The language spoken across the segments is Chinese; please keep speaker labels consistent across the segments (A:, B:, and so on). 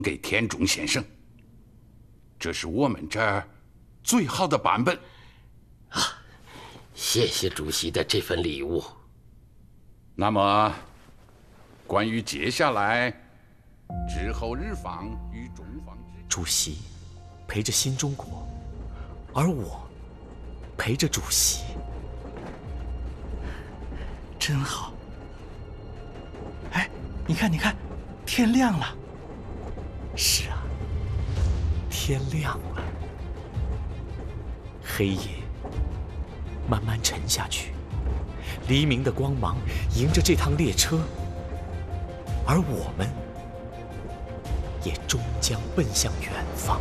A: 给田中先生。这是我们这儿最好的版本。
B: 啊，谢谢主席的这份礼物。
A: 那么，关于接下来之后日方与中方之，
C: 主席陪着新中国，而我陪着主席，真好。哎，你看，你看，天亮了。是啊，天亮了。黑夜慢慢沉下去，黎明的光芒迎着这趟列车，而我们也终将奔向远方。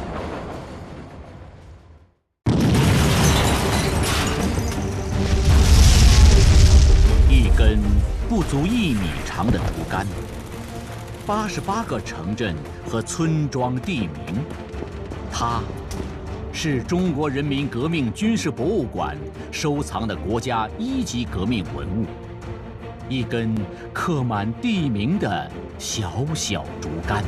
D: 一根不足1米长的竹竿，88个城镇和村庄地名，它是中国人民革命军事博物馆收藏的国家1级革命文物，一根刻满地名的小小竹竿。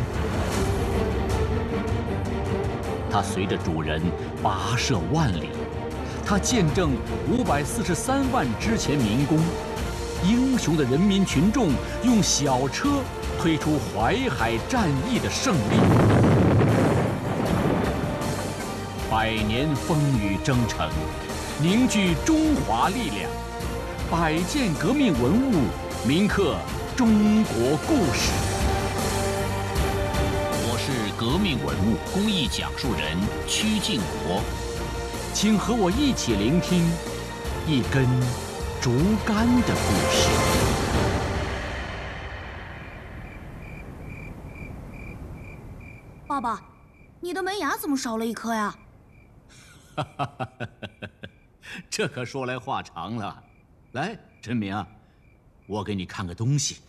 D: 它随着主人跋涉万里，它见证543万之前民工，英雄的人民群众用小车推出淮海战役的胜利。100年风雨征程，凝聚中华力量，100件革命文物铭刻中国故事。我是革命文物公益讲述人曲靖国，请和我一起聆听一根竹竿的故事。
E: 爸爸，你的门牙怎么少了一颗呀？
D: 这可说来话长了。来，陈明啊，我给你看个东西。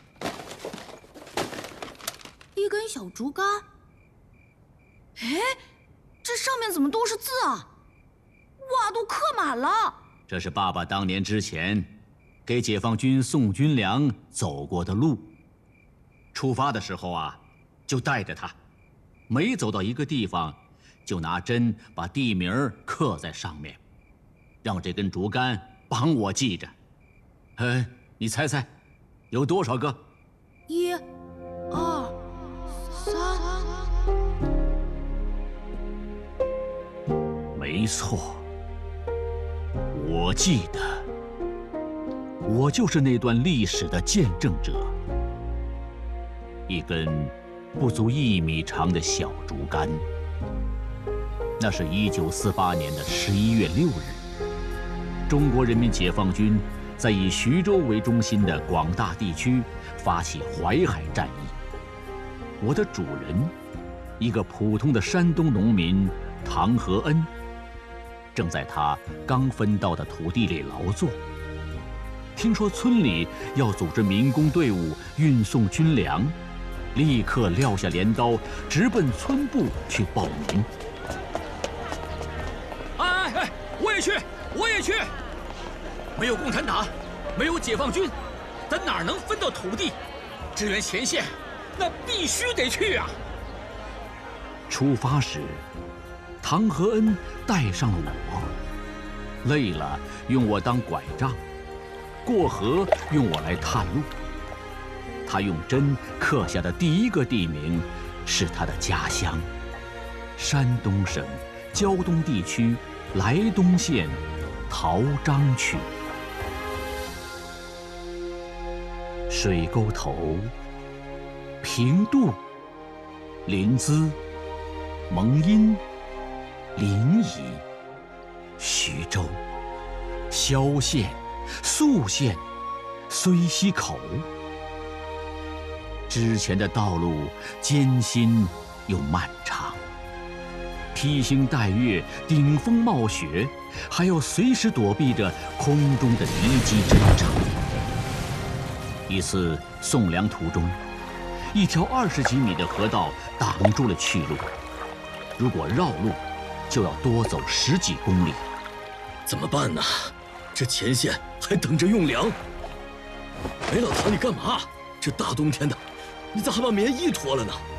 E: 一根小竹竿。哎，这上面怎么都是字啊？哇，都刻满了。
D: 这是爸爸当年之前给解放军送军粮走过的路。出发的时候啊，就带着它，每走到一个地方，就拿针把地名刻在上面，让这根竹竿帮我记着。你猜猜，有多少个
E: ？1、2、3。
D: 没错，我记得，我就是那段历史的见证者。一根不足1米长的小竹竿，那是1948年的11月6日，中国人民解放军在以徐州为中心的广大地区发起淮海战役。我的主人，一个普通的山东农民唐和恩，正在他刚分到的土地里劳作。听说村里要组织民工队伍运送军粮，立刻撂下镰刀，直奔村部去报名。
F: 哎，我也去，我也去！没有共产党，没有解放军，咱哪能分到土地？支援前线，那必须得去啊！
D: 出发时，唐和恩带上了我，累了用我当拐杖，过河用我来探路。他用针刻下的第一个地名是他的家乡——山东省胶东地区莱东县陶章区。水沟头、平度、临淄、蒙阴、临沂、徐州、萧县、宿县、睢溪口。之前的道路艰辛又漫长，披星戴月，顶风冒雪，还要随时躲避着空中的敌机侦察。一次送粮途中，一条20几米的河道挡住了去路，如果绕路，就要多走10几公里。
F: 怎么办呢？这前线还等着用粮。哎，老唐，你干嘛？这大冬天的，你咋还把棉衣脱了呢？